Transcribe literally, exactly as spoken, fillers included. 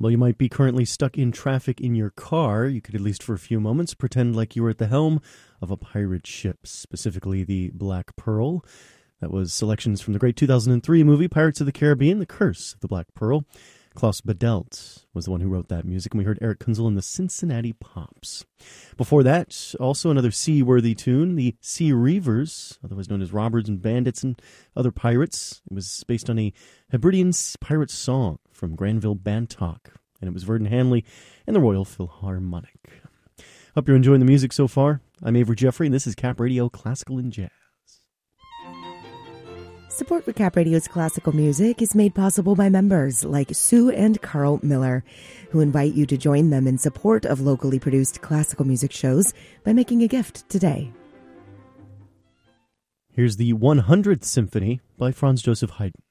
Well, you might be currently stuck in traffic in your car. You could, at least for a few moments, pretend like you were at the helm of a pirate ship, specifically the Black Pearl. That was selections from the great two thousand three movie Pirates of the Caribbean, The Curse of the Black Pearl. Klaus Badelt was the one who wrote that music, and we heard Eric Kunzel and the Cincinnati Pops. Before that, also another sea-worthy tune, the Sea Reavers, otherwise known as Robbers and Bandits and Other Pirates. It was based on a Hebridean pirate song from Granville Bantock, and it was Verdon Hanley and the Royal Philharmonic. Hope you're enjoying the music so far. I'm Avery Jeffrey, and this is Cap Radio Classical and Jazz. Support for Cap Radio's classical music is made possible by members like Sue and Carl Miller, who invite you to join them in support of locally produced classical music shows by making a gift today. Here's the one hundredth Symphony by Franz Joseph Haydn.